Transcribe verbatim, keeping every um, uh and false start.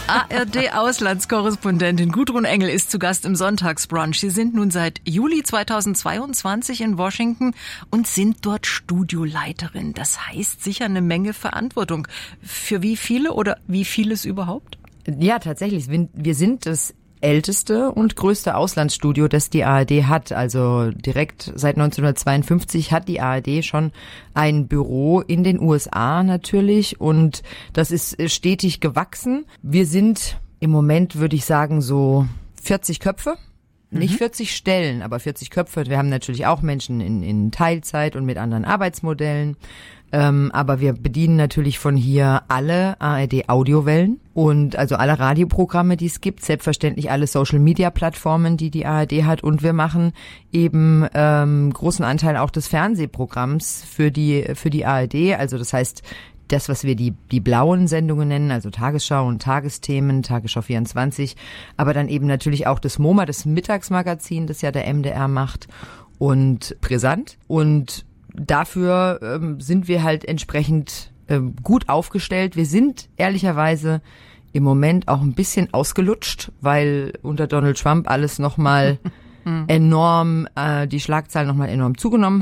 A R D-Auslandskorrespondentin Gudrun Engel ist zu Gast im Sonntagsbrunch. Sie sind nun seit Juli zweitausendzweiundzwanzig in Washington und sind dort Studioleiterin. Das heißt sicher eine Menge Verantwortung. Für wie viele oder wie vieles überhaupt? Ja, tatsächlich. Wir sind das älteste und größte Auslandsstudio, das die A R D hat. Also direkt seit neunzehnhundertzweiundfünfzig hat die A R D schon ein Büro in den U S A natürlich und das ist stetig gewachsen. Wir sind im Moment, würde ich sagen, so vierzig Köpfe. Nicht vierzig Stellen, aber vierzig Köpfe. Wir haben natürlich auch Menschen in, in Teilzeit und mit anderen Arbeitsmodellen. Ähm, aber wir bedienen natürlich von hier alle A R D-Audiowellen und also alle Radioprogramme, die es gibt, selbstverständlich alle Social-Media-Plattformen, die die A R D hat und wir machen eben ähm, großen Anteil auch des Fernsehprogramms für die für die A R D, also das heißt das, was wir die die blauen Sendungen nennen, also Tagesschau und Tagesthemen, Tagesschau vierundzwanzig, aber dann eben natürlich auch das MoMA, das Mittagsmagazin, das ja der M D R macht und Brisant und dafür ähm, sind wir halt entsprechend ähm, gut aufgestellt. Wir sind ehrlicherweise im Moment auch ein bisschen ausgelutscht, weil unter Donald Trump alles nochmal enorm, äh, die Schlagzeilen nochmal enorm zugenommen